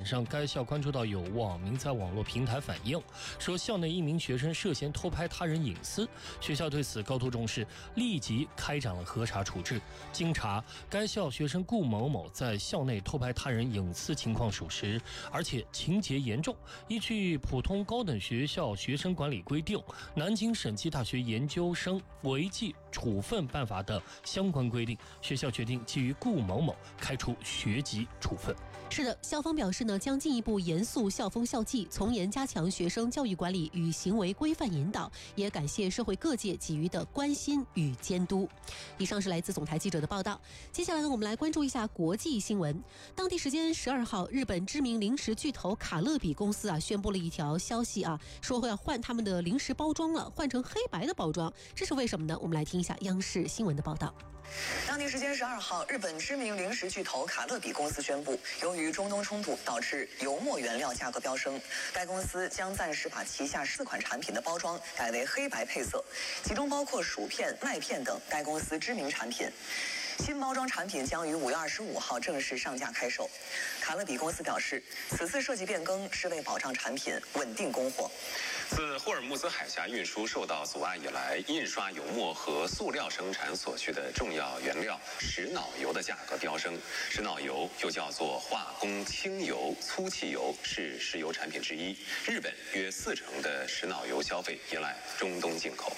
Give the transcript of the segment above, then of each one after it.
上，该校关注到有网民在网络平台反映，说校内一名学生涉嫌偷拍他人隐私，学校对此高度重视，立即开展了核查处置。经查，该校学生顾某某在校内偷拍他人隐私情况属实，而且情节严重。依据普通高等学校学生管理规定、南京审计大学研究生违纪处分办法的相关规定，学校决定基于顾某某开除学籍处分。 是的，校方表示呢，将进一步严肃校风校纪，从严加强学生教育管理与行为规范引导，也感谢社会各界给予的关心与监督。以上是来自总台记者的报道。接下来呢，我们来关注一下国际新闻。当地时间12号，日本知名零食巨头卡乐比公司宣布了一条消息说会要换他们的零食包装了，换成黑白的包装，这是为什么呢？我们来听一下央视新闻的报道。 当地时间12号，日本知名零食巨头卡乐比公司宣布，由于中东冲突导致油墨原料价格飙升，该公司将暂时把旗下4款产品的包装改为黑白配色，其中包括薯片、麦片等该公司知名产品。新包装产品将于5月25号正式上架开售。卡乐比公司表示，此次设计变更是为保障产品稳定供货。 自霍尔木兹海峡运输受到阻碍以来，印刷油墨和塑料生产所需的重要原料石脑油的价格飙升。石脑油又叫做化工轻油、粗汽油，是石油产品之一。日本约40%的石脑油消费依赖中东进口。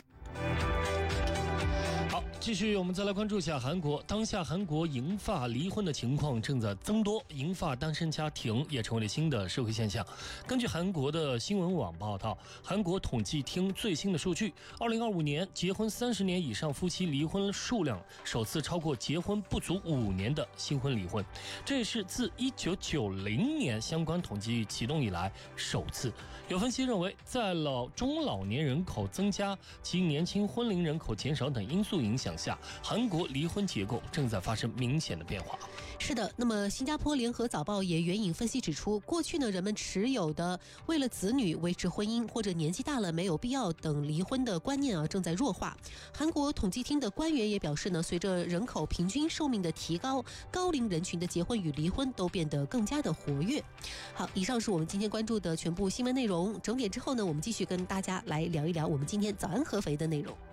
好，继续我们再来关注一下韩国。当下韩国银发离婚的情况正在增多，银发单身家庭也成为了新的社会现象。根据韩国的新闻网报道，韩国统计厅最新的数据，2025年结婚30年以上夫妻离婚数量首次超过结婚不足5年的新婚离婚，这也是自1990年相关统计启动以来首次。有分析认为，在中老年人口增加及年轻婚龄人口减少等因素影响下，韩国离婚结构正在发生明显的变化。 是的，那么新加坡联合早报也援引分析指出，过去呢人们持有的为了子女维持婚姻或者年纪大了没有必要等离婚的观念正在弱化。韩国统计厅的官员也表示呢，随着人口平均寿命的提高，高龄人群的结婚与离婚都变得更加的活跃。好，以上是我们今天关注的全部新闻内容。整点之后呢，我们继续跟大家来聊一聊我们今天早安合肥的内容。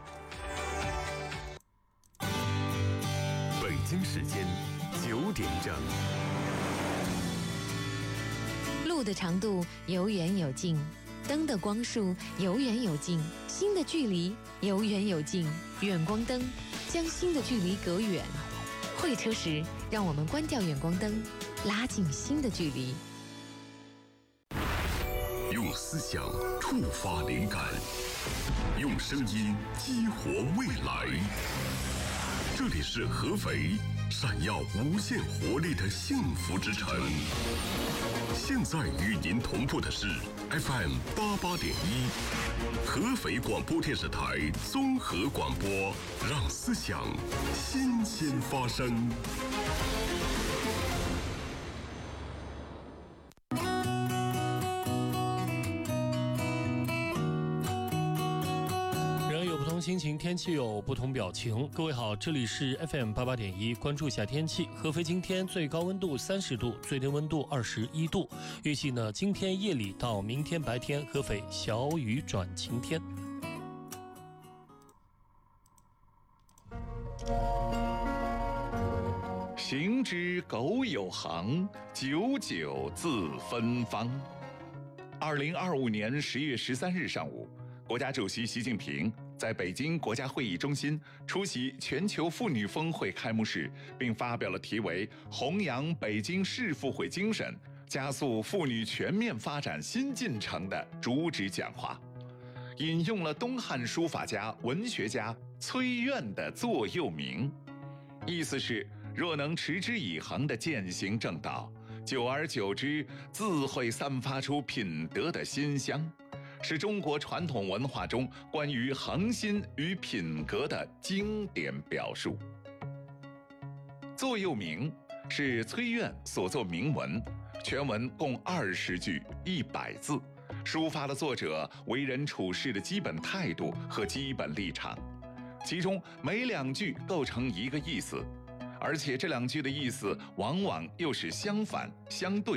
北京时间9点整。 路的长度有远有近，灯的光束有远有近，心的距离有远有近。远光灯将心的距离隔远。会车时，让我们关掉远光灯，拉近心的距离。 用思想触发灵感，用声音激活未来。这里是合肥闪耀无限活力的幸福之城。现在与您同步的是 FM 88.1，合肥广播电视台综合广播，让思想新鲜发生。 心情，天气有不同表情。各位好，这里是 FM 88.1，关注一下天气。合肥今天最高温度30度，最低温度21度。预计呢，今天夜里到明天白天，合肥小雨转晴天。 行之苟有行，久久自芬芳。2025年10月13日上午，国家主席习近平在北京国家会议中心出席全球妇女峰会开幕式，并发表了题为“弘扬北京市妇会精神，加速妇女全面发展新进程”的主旨讲话，引用了东汉书法家、文学家崔苑的座右铭，意思是：若能持之以恒地践行正道，久而久之，自会散发出品德的馨香。是中国传统文化中关于恒心与品格的经典表述。座右铭是崔苑所作铭文，全文共20句100字，抒发了作者为人处事的基本态度和基本立场，其中每2句构成一个意思，而且这2句的意思往往又是相反相对。